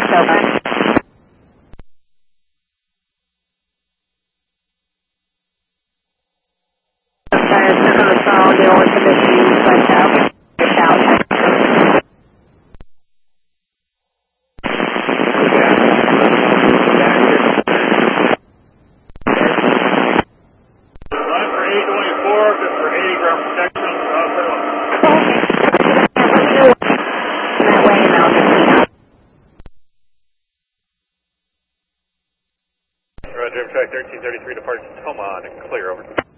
Roger, track 1333 departs Toma on and clear, over.